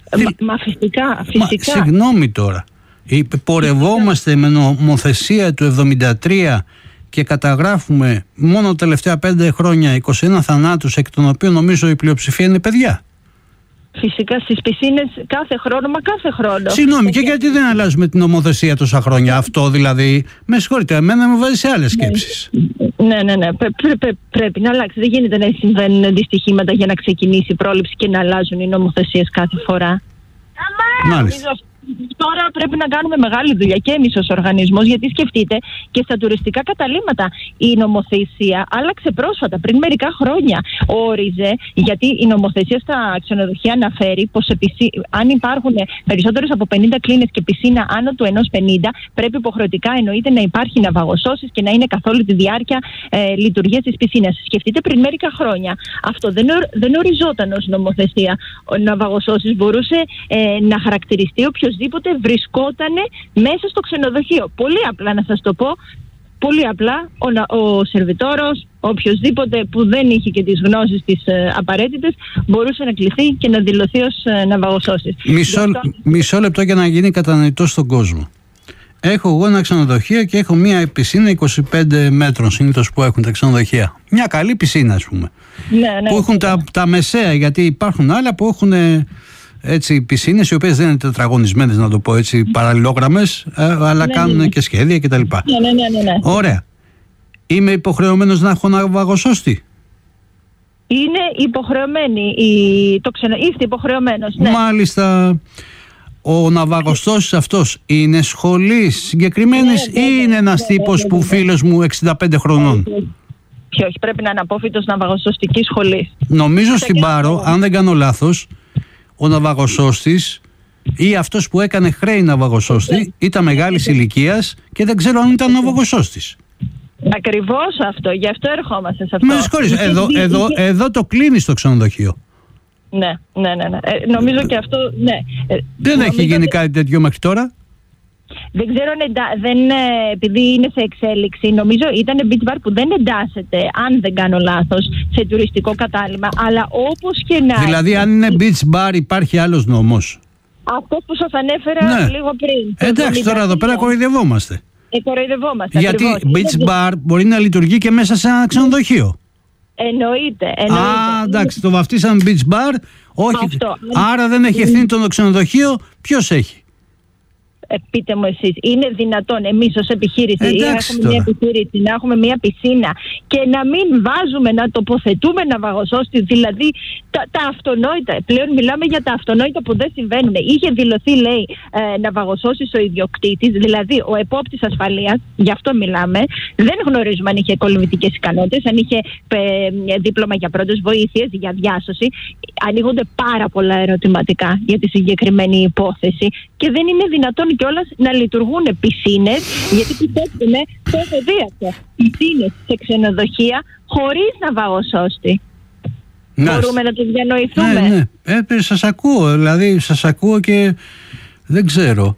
Μα φυσικά. Συγγνώμη τώρα. Πορευόμαστε με νομοθεσία του 1973 και καταγράφουμε μόνο τα τελευταία 5 χρόνια 21 θανάτους, εκ των οποίων νομίζω η πλειοψηφία είναι παιδιά. Φυσικά στις πισίνες κάθε χρόνο. Συγγνώμη, και γιατί δεν αλλάζουμε την νομοθεσία τόσα χρόνια? Αυτό δηλαδή, με συγχωρείτε, εμένα με βάζει σε άλλες σκέψεις. Ναι. Πρέπει να αλλάξει. Δεν γίνεται να συμβαίνουν δυστυχήματα για να ξεκινήσει η πρόληψη και να αλλάζουν οι νομοθεσίες κάθε φορά. Μάλιστα. Τώρα πρέπει να κάνουμε μεγάλη δουλειά και εμείς ως οργανισμός, γιατί σκεφτείτε και στα τουριστικά καταλύματα η νομοθεσία άλλαξε πρόσφατα, πριν μερικά χρόνια. Όριζε, γιατί η νομοθεσία στα ξενοδοχεία αναφέρει πως αν υπάρχουν περισσότερες από 50 κλίνες και πισίνα άνω του 1,50, πρέπει υποχρεωτικά εννοείται να υπάρχει ναυαγοσώσεις και να είναι καθ' όλη τη διάρκεια λειτουργίας της πισίνας. Σκεφτείτε πριν μερικά χρόνια. Αυτό δεν οριζόταν ως νομοθεσία. Ο ναυαγοσώσεις μπορούσε να χαρακτηριστεί οποιοδήποτε βρισκόταν μέσα στο ξενοδοχείο. Πολύ απλά να σας το πω, πολύ απλά ο σερβιτόρος, οποιοδήποτε που δεν είχε και τις γνώσεις τις απαραίτητες, μπορούσε να κληθεί και να δηλωθεί ως ναυαγοσώσεις. Μισό λεπτό για να γίνει κατανοητό στον κόσμο. Έχω εγώ ένα ξενοδοχείο και έχω μια πισίνα 25 μέτρων συνήθως που έχουν τα ξενοδοχεία. Μια καλή πισίνα, ας πούμε. Ναι, που έχουν τα μεσαία, γιατί υπάρχουν άλλα που έχουν έτσι πισίνες οι οποίες δεν είναι τετραγωνισμένες, να το πω έτσι, παραλληλόγραμμες, αλλά κάνουν και σχέδια κτλ. Ναι. Ωραία. Είμαι υποχρεωμένος να έχω ναυαγοσώστη? Είναι υποχρεωμένη. Είστε υποχρεωμένος, ναι. Μάλιστα. Ο ναυαγοσώστης αυτός είναι σχολής συγκεκριμένης ή είναι ένας τύπος που φίλος μου 65 χρονών? Όχι, πρέπει να είναι απόφοιτος ναυαγοσωστικής σχολής. Νομίζω στην Πάρο, αν δεν κάνω λάθος, ο ναυαγοσώστης ή αυτός που έκανε χρέη ναυαγοσώστη ήταν μεγάλης ηλικίας και δεν ξέρω αν ήταν ναυαγοσώστης. Ακριβώς αυτό, γι' αυτό ερχόμαστε σε αυτό. Με συγχωρείς, εδώ το κλείνει στο ξενοδοχείο. Ναι. Νομίζω και αυτό, ναι. Δεν έχει γίνει κάτι τέτοιο μέχρι τώρα. Δεν ξέρω, επειδή είναι σε εξέλιξη, νομίζω ήταν beach bar που δεν εντάσσεται, αν δεν κάνω λάθος, σε τουριστικό κατάλημα, αλλά όπως και να... Δηλαδή αν είναι beach bar υπάρχει άλλος νόμος? Αυτό που σας ανέφερα λίγο πριν. Εντάξει, τώρα εδώ πέρα κοροϊδευόμαστε. Γιατί ακριβώς. beach bar μπορεί να λειτουργεί και μέσα σε ένα ξενοδοχείο. Εννοείται. Εντάξει, το βαφτίσαμε beach bar. Όχι. Αυτό. Άρα δεν έχει ευθύνη το ξενοδοχείο. Ποιος έχει? Πείτε μου εσείς, είναι δυνατόν εμείς ως επιχείρηση να έχουμε μια πισίνα και να μην βάζουμε, να τοποθετούμε ναυαγοσώστη, δηλαδή τα αυτονόητα? Πλέον μιλάμε για τα αυτονόητα που δεν συμβαίνουν. Είχε δηλωθεί, λέει, ναυαγοσώσεις ο ιδιοκτήτης, δηλαδή ο επόπτης ασφαλείας, γι' αυτό μιλάμε. Δεν γνωρίζουμε αν είχε κολυμβητικές ικανότητες, αν είχε δίπλωμα για πρώτες βοήθειες, για διάσωση. Ανοίγονται πάρα πολλά ερωτηματικά για τη συγκεκριμένη υπόθεση και δεν είναι δυνατόν κιόλας να λειτουργούν πισίνες, γιατί πιστέψτε με, το έχω δει αυτό. Πισίνες σε ξενοδοχεία χωρίς ναυαγοσώστη. Μπορούμε να το διανοηθούμε? Ναι. Σας ακούω και δεν ξέρω.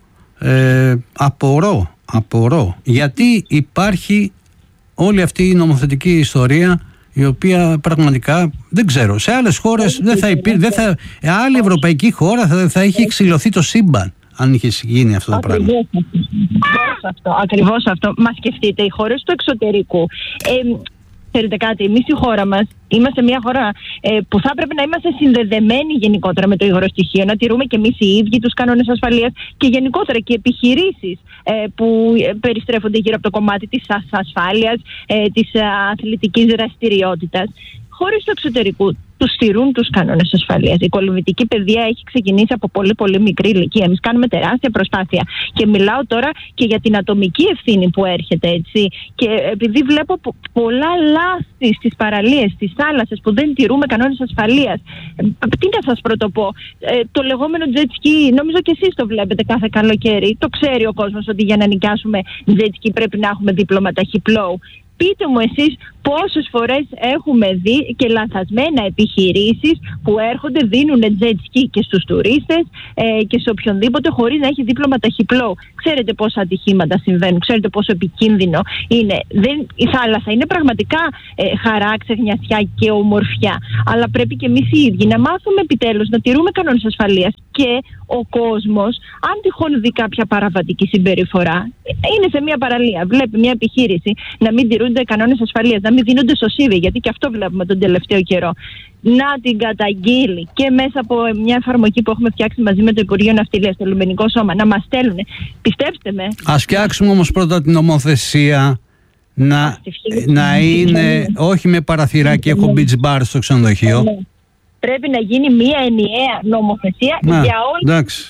Απορώ. Γιατί υπάρχει όλη αυτή η νομοθετική ιστορία, η οποία πραγματικά δεν ξέρω. Σε άλλες χώρες άλλη ευρωπαϊκή χώρα θα είχε εξηλωθεί το σύμπαν αν είχε γίνει αυτό το πράγμα. Ακριβώς αυτό. Μα σκεφτείτε, οι χώρες του εξωτερικού. Ξέρετε κάτι, εμείς η χώρα μας είμαστε μια χώρα που θα έπρεπε να είμαστε συνδεδεμένοι γενικότερα με το υγρостοιχείο, να τηρούμε και εμείς οι ίδιοι τους κανόνες ασφαλείας και γενικότερα και οι επιχειρήσεις που περιστρέφονται γύρω από το κομμάτι της ασφάλειας, της αθλητικής δραστηριότητας. Χώρες του εξωτερικού τους στηρούν τους κανόνες ασφαλείας. Η κολυμβητική παιδεία έχει ξεκινήσει από πολύ πολύ μικρή ηλικία. Εμείς κάνουμε τεράστια προσπάθεια. Και μιλάω τώρα και για την ατομική ευθύνη που έρχεται, έτσι. Και επειδή βλέπω πολλά λάθη στις παραλίες, στις θάλασσες που δεν τηρούμε κανόνες ασφαλείας. Τι να σας πρωτοπώ. Το λεγόμενο jet ski, νομίζω και εσείς το βλέπετε κάθε καλοκαίρι. Το ξέρει ο κόσμος ότι για να νοικιάσουμε jet ski πρέπει να έχουμε δίπλωμα ταχυπλόου. Πείτε μου εσείς πόσες φορές έχουμε δει και λανθασμένα επιχειρήσεις που έρχονται, δίνουν jet ski και στους τουρίστες και σε οποιονδήποτε χωρίς να έχει δίπλωμα ταχυπλόου. Ξέρετε πόσα ατυχήματα συμβαίνουν, ξέρετε πόσο επικίνδυνο είναι. Η θάλασσα είναι πραγματικά χαρά, ξεχνιασιά και ομορφιά. Αλλά πρέπει και εμείς οι ίδιοι να μάθουμε επιτέλους να τηρούμε κανόνες ασφαλείας και ο κόσμος, αν τυχόν δει κάποια παραβατική συμπεριφορά, είναι σε μια παραλία, βλέπει μια επιχείρηση να μην τηρούνται κανόνες ασφαλείας, να μην δίνονται σωσίβοι, γιατί και αυτό βλέπουμε τον τελευταίο καιρό, να την καταγγείλει και μέσα από μια εφαρμογή που έχουμε φτιάξει μαζί με το Υπουργείο Ναυτιλίας, το Λιμενικό Σώμα, να μας στέλνουν. Πιστέψτε με. Ας φτιάξουμε όμως πρώτα την νομοθεσία να είναι όχι με παραθυράκι, έχω beach bar στο ξενοδοχείο. Πρέπει να γίνει μια ενιαία νομοθεσία για όλη εντάξει.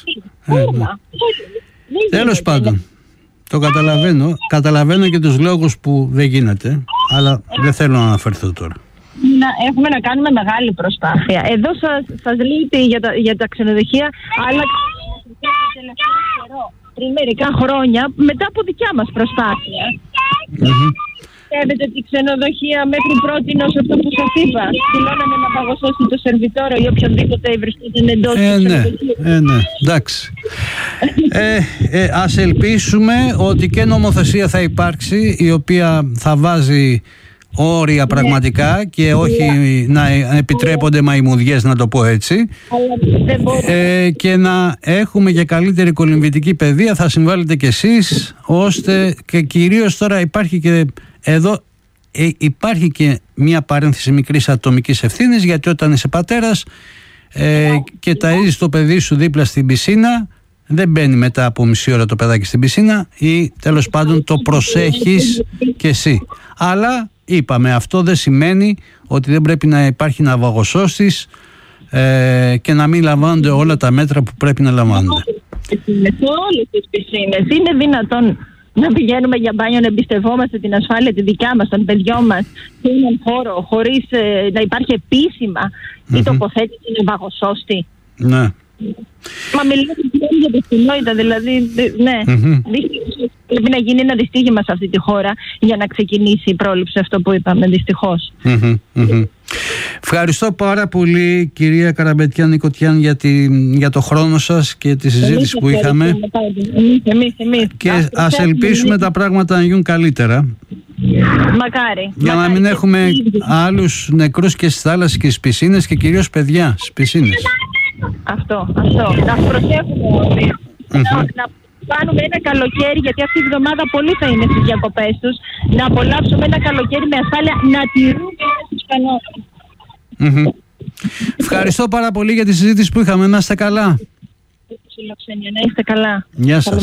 Τέλος πάντων, το καταλαβαίνω. Καταλαβαίνω και τους λόγους που δεν γίνεται, αλλά δεν θέλω να αναφερθώ τώρα. Έχουμε να κάνουμε μεγάλη προσπάθεια. Εδώ σας λείπει για τα ξενοδοχεία, αλλά το τελευταίο καιρό, πριν μερικά χρόνια, μετά από δικιά μας προσπάθεια. Πιστεύετε ότι η ξενοδοχεία μέχρι πρότινος, αυτό που σας είπα, δηλώνανε να παγωσώσει το σερβιτόρο ή οποιονδήποτε βρισκόταν εντός του ξενοδοχείου? Ναι, εντάξει. Ας ελπίσουμε ότι και νομοθεσία θα υπάρξει, η οποία θα βάζει όρια πραγματικά και όχι να επιτρέπονται μαϊμουδιές, να το πω έτσι, και να έχουμε και καλύτερη κολυμβητική παιδεία. Θα συμβάλλετε κι εσείς, ώστε, και κυρίως τώρα υπάρχει και εδώ υπάρχει και μια παρένθεση μικρής ατομικής ευθύνης, γιατί όταν είσαι πατέρας και ταΐζεις το παιδί σου δίπλα στην πισίνα, δεν μπαίνει μετά από μισή ώρα το παιδάκι στην πισίνα, ή τέλος πάντων το προσέχεις κι εσύ. Αλλά είπαμε, αυτό δεν σημαίνει ότι δεν πρέπει να υπάρχει ναυαγοσώστης και να μην λαμβάνονται όλα τα μέτρα που πρέπει να λαμβάνονται. Σε όλες τις πισίνες είναι δυνατόν να πηγαίνουμε για μπάνιο, να εμπιστευόμαστε την ασφάλεια τη δικιά μας, των παιδιών μας, σε έναν χώρο, χωρίς να υπάρχει επίσημα η τοποθέτηση ναυαγοσώστη? Ναι. Μα μιλάμε για τη φθηνότητα, δηλαδή, ναι. Πρέπει να γίνει ένα δυστύχημα σε αυτή τη χώρα για να ξεκινήσει η πρόληψη, αυτό που είπαμε, δυστυχώς. Ευχαριστώ πάρα πολύ, κυρία Καραμπετιάν Νικοτιάν, για το χρόνο σας και τη συζήτηση που είχαμε. Εμείς. Και ας ελπίσουμε τα πράγματα να γίνουν καλύτερα. Μακάρι. Για να μην έχουμε άλλους νεκρούς και στις θάλασσες και στις πισίνες, και κυρίως παιδιά στις πισίνες. Αυτό. Να προσέχουμε όλοι. Να κάνουμε ένα καλοκαίρι, γιατί αυτή η εβδομάδα πολλοί θα είναι στις διακοπές τους. Να απολαύσουμε ένα καλοκαίρι με ασφάλεια, να τηρούμε τους κανόνες. Ευχαριστώ πάρα πολύ για τη συζήτηση που είχαμε. Να είστε καλά. Να είστε καλά. Γεια σας.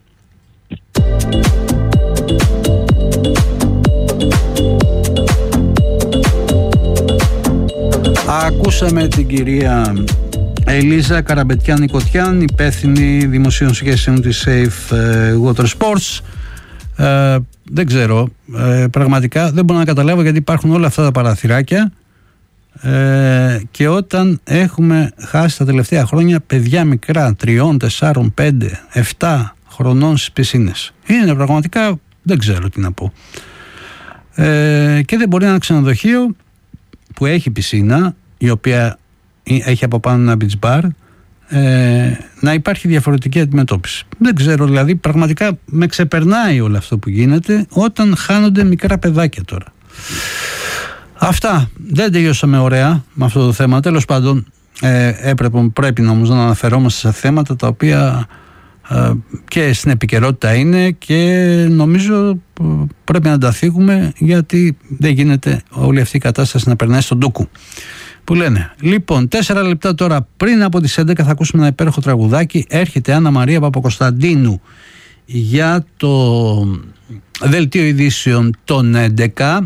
Ακούσαμε την κυρία Ελίζα Καραμπετιάν Νικοτιάν, υπεύθυνη δημοσίων σχέσεων της Safe Water Sports. Δεν ξέρω, πραγματικά δεν μπορώ να καταλάβω γιατί υπάρχουν όλα αυτά τα παραθυράκια, και όταν έχουμε χάσει τα τελευταία χρόνια παιδιά μικρά 3, 4, 5, 7 χρονών στις πισίνες. Είναι πραγματικά, δεν ξέρω τι να πω. Και δεν μπορεί ένα ξενοδοχείο που έχει πισίνα, η οποία έχει από πάνω ένα beach bar, να υπάρχει διαφορετική αντιμετώπιση. Δεν ξέρω, δηλαδή πραγματικά με ξεπερνάει όλο αυτό που γίνεται όταν χάνονται μικρά παιδάκια τώρα. Αυτά. Δεν τελειώσαμε ωραία με αυτό το θέμα. Τέλος πάντων, πρέπει όμως να αναφερόμαστε σε θέματα τα οποία και στην επικαιρότητα είναι, και νομίζω πρέπει να τα θίγουμε, γιατί δεν γίνεται όλη αυτή η κατάσταση να περνάει στον ντούκου που λένε. Λοιπόν, 4 λεπτά τώρα πριν από τις 11 θα ακούσουμε ένα υπέροχο τραγουδάκι. Έρχεται Άννα Μαρία Παπακοσταντίνου για το δελτίο ειδήσεων των 11.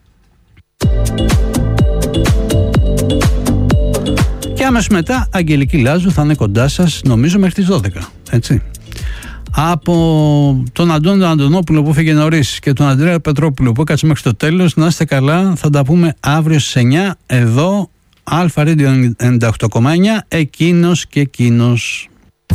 Και άμεσως μετά Αγγελική Λάζου θα είναι κοντά σας, νομίζω μέχρι τις 12, έτσι. Από τον Αντώνη Αντωνόπουλο που φύγε νωρίς και τον Αντρέα Πετρόπουλο που έκατσε μέχρι το τέλος, να είστε καλά. Θα τα πούμε αύριο στις 9 εδώ, Αλφα Radio 98,9, εκείνος και εκείνος.